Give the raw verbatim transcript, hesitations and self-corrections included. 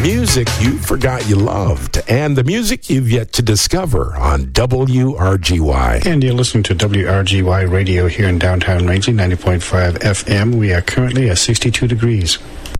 music you forgot you loved and the music you've yet to discover on W R G Y. And you're listening to W R G Y Radio here in downtown Rangeley, ninety point five F M. We are currently at sixty-two degrees.